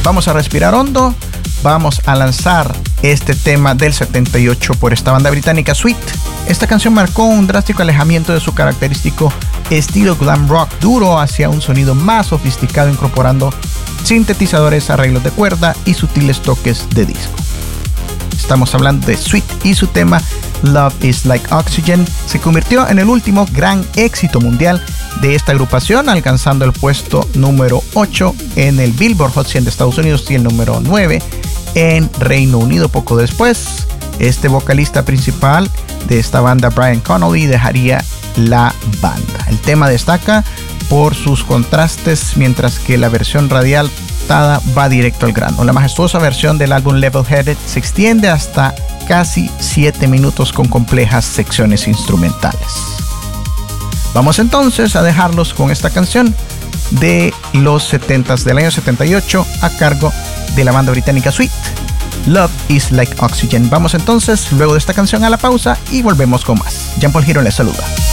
Vamos a respirar hondo. Vamos a lanzar este tema del 78 por esta banda británica Sweet. Esta canción marcó un drástico alejamiento de su característico estilo glam rock duro hacia un sonido más sofisticado, incorporando sintetizadores, arreglos de cuerda y sutiles toques de disco. Estamos hablando de Sweet y su tema Love is Like Oxygen. Se convirtió en el último gran éxito mundial de esta agrupación, alcanzando el puesto número 8 en el Billboard Hot 100 de Estados Unidos y el número 9 en Reino Unido. Poco después, este vocalista principal de esta banda, Brian Connolly, dejaría la banda. El tema destaca por sus contrastes, mientras que la versión radial va directo al grano. La majestuosa versión del álbum Level Headed se extiende hasta casi 7 minutos con complejas secciones instrumentales. Vamos entonces a dejarlos con esta canción de los 70s, del año 78, a cargo de la banda británica Sweet, Love is Like Oxygen. Vamos entonces, luego de esta canción, a la pausa y volvemos con más. Jean Paul Giro les saluda.